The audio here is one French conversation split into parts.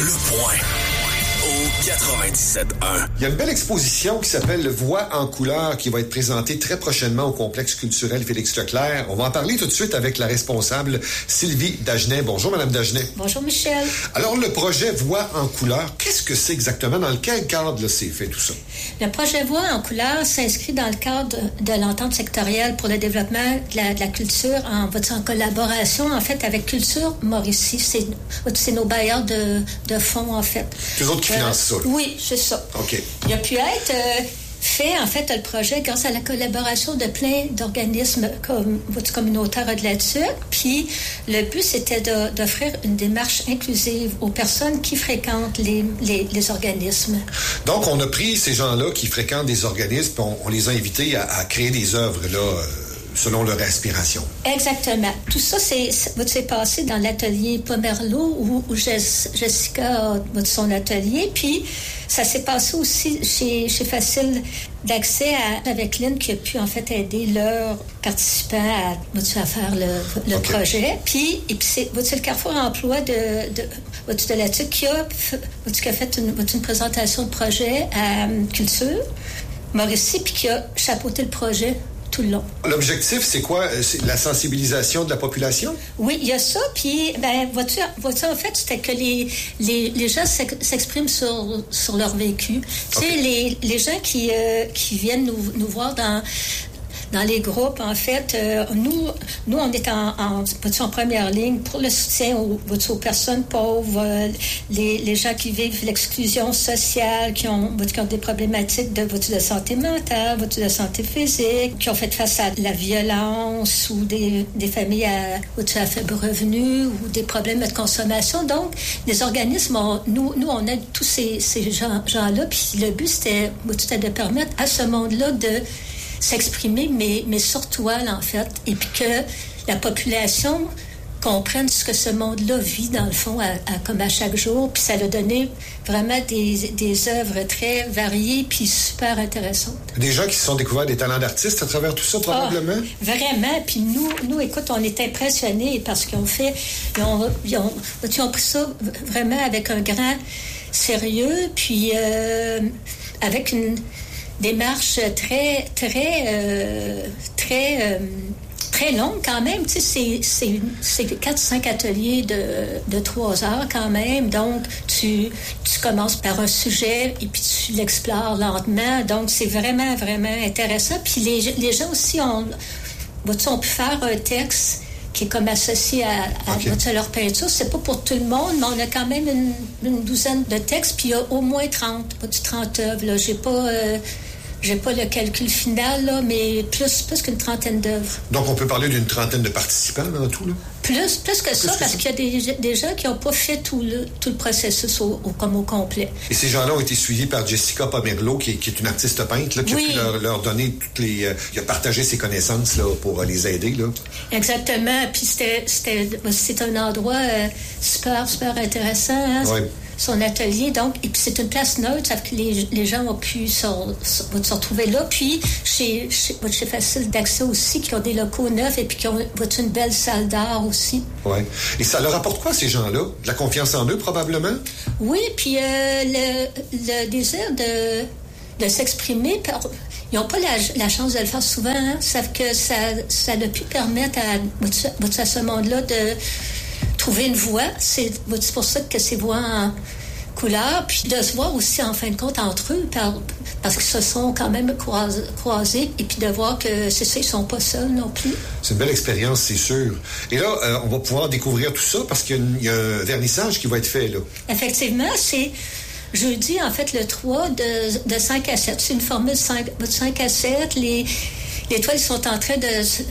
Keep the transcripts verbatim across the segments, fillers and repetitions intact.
Le Point au quatre-vingt-dix-sept un. Il y a une belle exposition qui s'appelle Voix en couleur qui va être présentée très prochainement au complexe culturel Félix Leclerc. On va en parler tout de suite avec la responsable Sylvie Dagenet. Bonjour, Madame Dagenet. Bonjour, Michel. Alors, le projet Voix en couleur, qu'est-ce que c'est exactement? Dans quel cadre là, c'est fait tout ça? Le projet Voix en couleur s'inscrit dans le cadre de l'entente sectorielle pour le développement de la, de la culture en, en collaboration, en fait, avec Culture Mauricie. C'est, c'est nos bailleurs de, de fonds, en fait. C'est eux autres qui financent ça? Là. Oui, c'est ça. OK. Il a pu être euh, fait, en fait, le projet grâce à la collaboration de plein d'organismes comme votre communautaire de là-dessus. Puis, le but, c'était de, d'offrir une démarche inclusive aux personnes qui fréquentent les, les, les organismes. Donc, on a pris ces gens-là qui fréquentent des organismes, puis on, on les a invités à, à créer des œuvres, là, euh, selon leur aspiration. Exactement. Tout ça, c'est, c'est passé dans l'atelier Pomerleau où, où Jessica a son atelier. Puis, ça s'est passé aussi chez, chez Facile d'accès à, avec Lynn qui a pu en fait aider leurs participants à, à faire le, le okay. projet. Puis, et puis c'est, c'est le Carrefour Emploi de, de, de la T U C qui a, qui a fait une, une présentation de projet à Culture Mauricie puis qui a chapeauté le projet tout le long. L'objectif, c'est quoi? C'est la sensibilisation de la population? Oui, il y a ça. Puis, ben, vois-tu, vois-tu en fait, c'était que les, les, les gens s'expriment sur, sur leur vécu. Okay. Tu sais, les, les gens qui, euh, qui viennent nous, nous voir dans... Dans les groupes, en fait, euh, nous, nous, on est en, en, en première ligne pour le soutien aux, aux personnes pauvres, euh, les, les gens qui vivent l'exclusion sociale, qui ont, qui ont des problématiques de, de santé mentale, de santé physique, qui ont fait face à la violence ou des, des familles à, à faible revenu ou des problèmes de consommation. Donc, les organismes, ont, nous, nous, on aide tous ces, ces gens, gens-là. Puis le but, c'était, c'était de permettre à ce monde-là de s'exprimer, mais, mais sur toile, en fait, et puis que la population comprenne ce que ce monde-là vit, dans le fond, à, à, comme à chaque jour, puis ça a donné vraiment des, des œuvres très variées, puis super intéressantes. Des gens qui se sont découverts des talents d'artistes à travers tout ça, probablement? Ah, vraiment, puis nous, nous, écoute, on est impressionnés parce qu'ils ont fait, ils ont, ils ont, ils ont pris ça vraiment avec un grand sérieux, puis euh, avec une démarche très, très, euh, très, euh, très longue quand même. Tu sais, c'est, c'est, c'est quatre cinq ateliers de, de trois heures quand même. Donc, tu, tu commences par un sujet et puis tu l'explores lentement. Donc, c'est vraiment, vraiment intéressant. Puis les, les gens aussi ont, ont pu faire un texte qui est comme associé à, à, okay. à leur peinture. C'est pas pour tout le monde, mais on a quand même une, une douzaine de textes, puis il y a au moins trente, pas du trente œuvres. Là. J'ai pas... Euh, J'ai pas le calcul final, là, mais plus, plus qu'une trentaine d'œuvres. Donc, on peut parler d'une trentaine de participants dans tout, là? Plus, plus que plus ça, que parce ça. Qu'il y a des, des gens qui n'ont pas fait tout le, tout le processus au, au, comme au complet. Et ces gens-là ont été suivis par Jessica Pomerleau, qui, qui est une artiste peintre, là, qui oui. a pu leur, leur donner toutes les... Euh, qui a partagé ses connaissances là, pour euh, les aider, là. Exactement. Puis c'était, c'était, c'est un endroit euh, super, super intéressant, hein? Oui. Son atelier, donc, et puis c'est une place neutre, ça fait que les, les gens ont pu se, se, se retrouver là. Puis, chez, chez, chez Facile d'accès aussi, qui ont des locaux neufs et puis qui ont une belle salle d'art aussi. Oui. Et ça leur apporte quoi, ces gens-là? De la confiance en eux, probablement? Oui, puis euh, le, le désir de, de s'exprimer, par, ils n'ont pas la, la chance de le faire souvent, hein, sauf que ça, ça a pu permettre à, à ce monde-là de trouver une voix. C'est, c'est pour ça que c'est voix en couleur, puis de se voir aussi en fin de compte entre eux, par, parce qu'ils se sont quand même croisés, croisés, et puis de voir que c'est ça, ils sont pas seuls non plus. C'est une belle expérience, c'est sûr. Et là, euh, on va pouvoir découvrir tout ça parce qu'il y a, une, il y a un vernissage qui va être fait, là. Effectivement, c'est jeudi, en fait, le trois de, de cinq à sept. C'est une formule de cinq à sept. Les, les toiles sont en train de...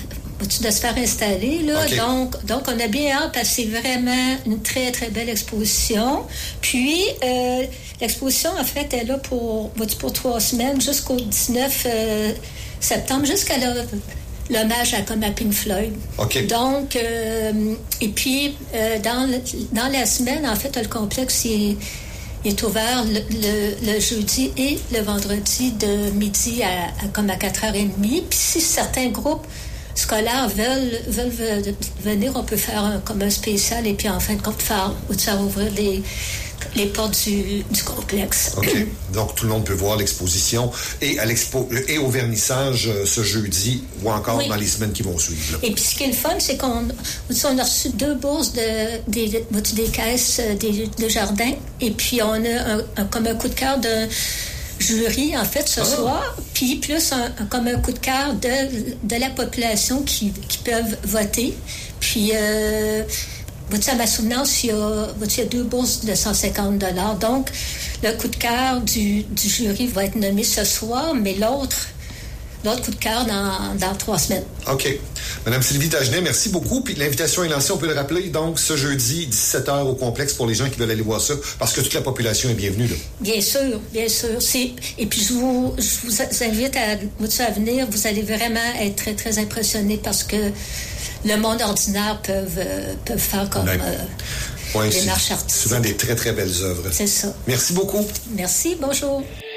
de se faire installer, là. Okay. Donc, donc, on a bien hâte parce que c'est vraiment une très, très belle exposition. Puis, euh, l'exposition, en fait, est là pour, pour trois semaines, jusqu'au dix-neuf euh, septembre, jusqu'à la, l'hommage à, comme à Pink Floyd. Okay. Donc, euh, et puis, euh, dans, le, dans la semaine, en fait, le complexe est, est ouvert le, le, le jeudi et le vendredi de midi à, à comme à quatre heures trente. Puis, si certains groupes scolaires veulent, veulent venir, on peut faire un, comme un spécial et puis en fin de compte faire, ou de faire ouvrir des, les portes du, du complexe. OK. Donc, tout le monde peut voir l'exposition et à l'expo et au vernissage euh, ce jeudi ou encore oui. dans les semaines qui vont suivre. Là. Et puis, ce qui est le fun, c'est qu'on on a reçu deux bourses de, des, des caisses des, des jardins. Et puis, on a un, un, comme un coup de cœur d'un jury, en fait, ce ah. soir. Puis, plus un, un, comme un coup de cœur de, de la population qui, qui peuvent voter. Puis, euh, à ma souvenance, il y, a, il y a deux bourses de cent cinquante dollars. Donc, le coup de cœur du, du jury va être nommé ce soir, mais l'autre, l'autre coup de cœur dans, dans trois semaines. OK. Madame Sylvie Dagenet, merci beaucoup. Puis l'invitation est lancée, on peut le rappeler, donc ce jeudi, dix-sept heures au complexe pour les gens qui veulent aller voir ça, parce que toute la population est bienvenue. Là. Bien sûr, bien sûr. C'est... Et puis je vous, je vous invite à, à venir. Vous allez vraiment être très, très impressionnés parce que le monde ordinaire peut, euh, peut faire comme euh, ouais, des marches artistiques. Souvent des très, très belles œuvres. C'est ça. Merci beaucoup. Merci, bonjour.